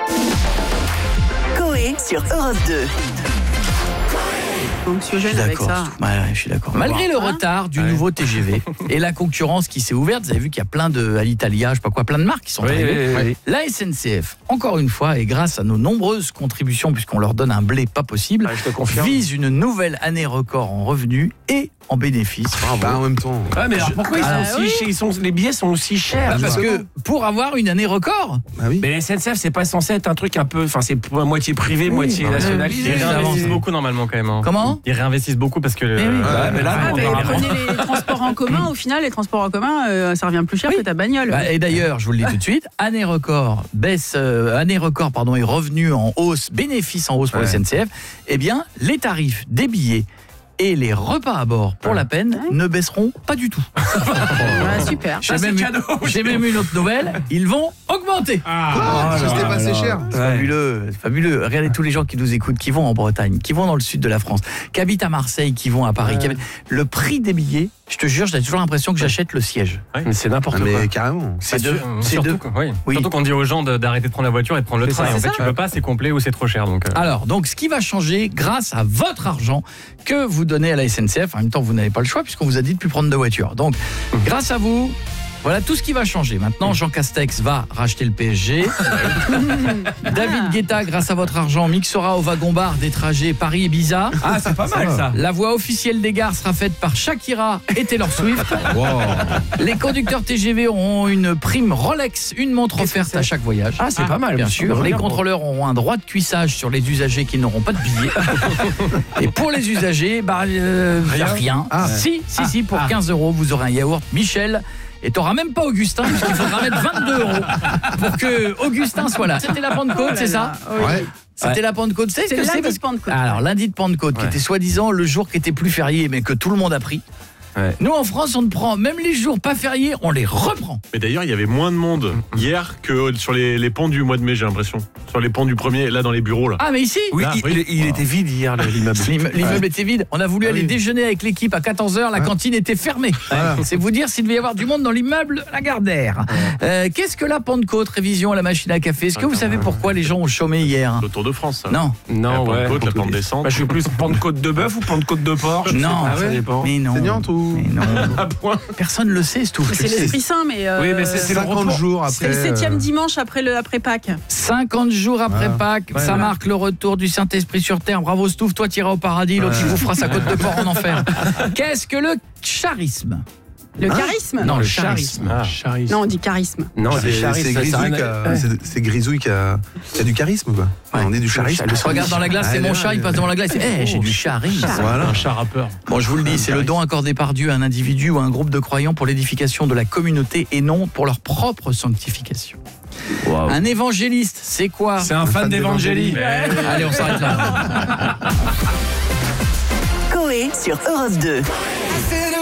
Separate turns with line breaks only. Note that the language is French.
Coé sur Europe 2.
Anxiogène avec ça.
Ouais, je suis d'accord. Malgré le retard du nouveau TGV et la concurrence qui s'est ouverte, vous avez vu qu'il y a plein de Alitalia, je sais pas quoi, plein de marques qui sont arrivées. La SNCF, encore une fois, et grâce à nos nombreuses contributions, puisqu'on leur donne un blé pas possible, vise une nouvelle année record en revenus et en bénéfices.
En même temps.
Ouais, mais alors pourquoi les billets sont aussi chers?
Parce que pour avoir une année record,
mais la SNCF, c'est pas censé être un truc un peu, enfin c'est moitié privé, moitié nationalisé.
Ils réinvestissent beaucoup normalement quand même.
Comment?
Ils réinvestissent beaucoup parce que.
Prenez les transports en commun. Au final, les transports en commun, ça revient plus cher que ta bagnole.
Et d'ailleurs, je vous le dis tout de suite, année record et revenus en hausse, bénéfices en hausse pour la SNCF. Eh bien, les tarifs des billets et les repas à bord pour la peine ne baisseront pas du tout.
Super.
J'ai même une autre nouvelle, ils vont augmenter.
C'était pas assez cher.
C'est fabuleux. Regardez tous les gens qui nous écoutent, qui vont en Bretagne, qui vont dans le sud de la France, qui habitent à Marseille, qui vont à Paris. Le prix des billets, je te jure, j'ai toujours l'impression que j'achète le siège.
Mais c'est n'importe quoi.
Mais carrément.
Surtout qu'on dit aux gens d'arrêter de prendre la voiture et de prendre le train. En fait, tu peux pas, c'est complet ou c'est trop cher.
Alors, ce qui va changer grâce à votre argent que vous donnez à la SNCF, en même temps, vous n'avez pas le choix puisqu'on vous a dit de plus prendre de voiture. Donc, grâce à vous, voilà tout ce qui va changer. Maintenant, Jean Castex va racheter le PSG. David Guetta, grâce à votre argent, mixera au wagon-bar des trajets Paris-Ibiza.
Ah, c'est pas mal ça.
La voix officielle des gares sera faite par Shakira et Taylor Swift. Les conducteurs TGV auront une prime Rolex, une montre offerte à chaque voyage.
Ah, c'est pas mal.
Bien sûr. Les contrôleurs auront un droit de cuissage sur les usagers qui n'auront pas de billets. Et pour les usagers, rien. Si, pour 15 €, vous aurez un yaourt Michel. Et t'auras même pas Augustin, parce qu'il faudra mettre 22 € pour que Augustin soit là. C'était la Pentecôte, c'est ça?
Ouais.
C'était la Pentecôte, c'est
lundi de Pentecôte.
Alors, lundi de Pentecôte, qui était soi-disant le jour qui était plus férié, mais que tout le monde a pris. Nous, en France, on ne prend même les jours pas fériés, on les reprend.
Mais d'ailleurs, il y avait moins de monde hier que sur les ponts du mois de mai, j'ai l'impression. Sur les ponts du 1er, là, dans les bureaux. Là.
Ah, mais ici
Oui, il était vide hier, l'immeuble.
L'immeuble était vide. On a voulu aller déjeuner avec l'équipe à 14h, la cantine était fermée. C'est vous dire s'il devait y avoir du monde dans l'immeuble Lagardère. Qu'est-ce que la Pentecôte, révision à la machine à café? Est-ce que vous savez pourquoi les gens ont chômé hier?
Le Tour de France, ça.
Non.
La Pentecôte, la pente descente.
Je suis plus Pentecôte de bœuf ou Pentecôte de porc?
Non,
ça dépend.
mais non.
Saignante ou...
Mais non. Personne ne le sait, c'est tout.
C'est l'Esprit Saint, mais...
Oui, mais c'est
50 jours après...
C'est le 7e dimanche après Pâques.
50 jours après Pâques, ça marque le retour du Saint-Esprit sur terre. Bravo Stouff, toi t'iras au paradis, l'autre il vous fera sa côte de porc en enfer. Qu'est-ce que le charisme?
Le charisme?
Non, le charisme.
Non, on dit charisme.
Non,
c'est Grisouille qui a du charisme, quoi. On est du charisme.
Il se regarde dans la glace, c'est mon chat, il passe devant la glace, j'ai du charisme.
Voilà.
Un chat rappeur.
Bon, je vous le dis, c'est le don accordé par Dieu à un individu ou à un groupe de croyants pour l'édification de la communauté et non pour leur propre sanctification. Un évangéliste, c'est quoi?
C'est un fan d'évangélie.
Allez, on s'arrête là.
Coé sur Europe 2.